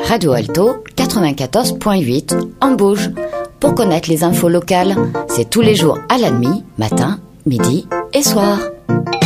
Radio Alto 94.8 en Bauge. Pour connaître les infos locales, c'est tous les jours à la demi, matin, midi et soir.